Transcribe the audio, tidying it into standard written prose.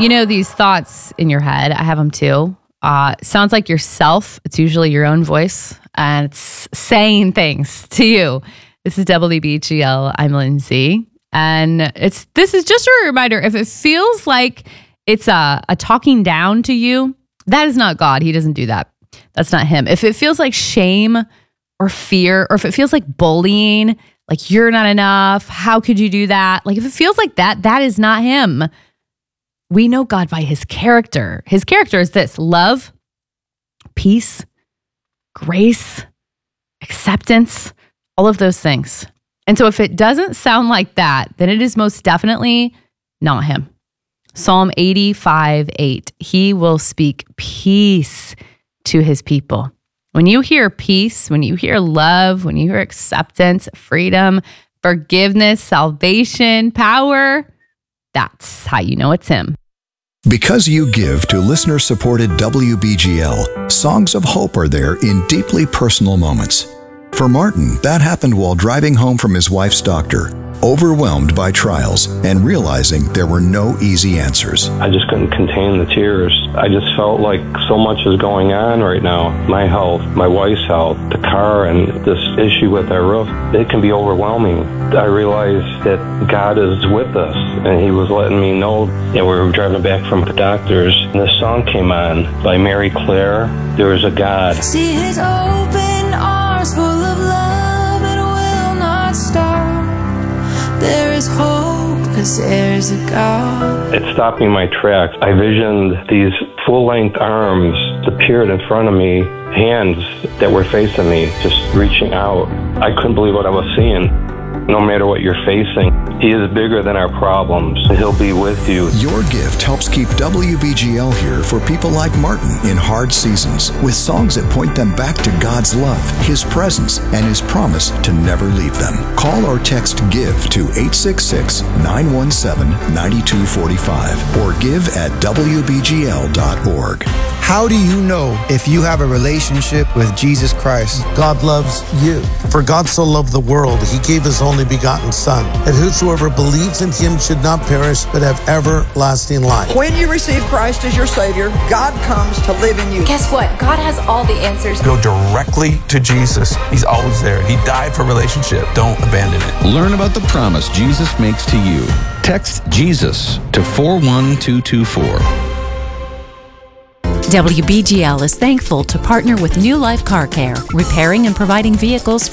You know, these thoughts in your head, I have them too. Sounds like yourself. It's usually your own voice, and it's saying things to you. This is WBGL. I'm Lindsay. And this is just a reminder. If it feels like it's a talking down to you, that is not God. He doesn't do that. That's not him. If it feels like shame or fear, or if it feels like bullying, like you're not enough, how could you do that? Like if it feels like that, that is not him. We know God by his character. His character is this: love, peace, grace, acceptance, all of those things. And so if it doesn't sound like that, then it is most definitely not him. Psalm 85:8, he will speak peace to his people. When you hear peace, when you hear love, when you hear acceptance, freedom, forgiveness, salvation, power, that's how you know it's him. Because you give to listener-supported WBGL, songs of hope are there in deeply personal moments. For Martin, that happened while driving home from his wife's doctor, overwhelmed by trials and realizing there were no easy answers. I just couldn't contain the tears. I just felt like so much is going on right now. My health, my wife's health, the car, and this issue with our roof, it can be overwhelming. I realized that God is with us, and he was letting me know. And we were driving back from the doctors, and this song came on by Mary Claire, There Is a God. See his open arms full of love, it will not stop. There is hope, because there is a God. It stopped me in my tracks. I visioned these full-length arms appeared in front of me, hands that were facing me, just reaching out. I couldn't believe what I was seeing. No matter what you're facing, he is bigger than our problems, and he'll be with you. Your gift helps keep WBGL here for people like Martin in hard seasons, with songs that point them back to God's love, his presence, and his promise to never leave them. Call or text GIVE to 866-917-9245 or give at WBGL.org. How do you know if you have a relationship with Jesus Christ? God loves you. For God so loved the world, he gave his only begotten Son, that whosoever believes in him should not perish, but have everlasting life. When you receive Christ as your Savior, God comes to live in you. Guess what? God has all the answers. Go directly to Jesus. He's always there. He died for relationship. Don't abandon it. Learn about the promise Jesus makes to you. Text Jesus to 41224. WBGL is thankful to partner with New Life Car Care, repairing and providing vehicles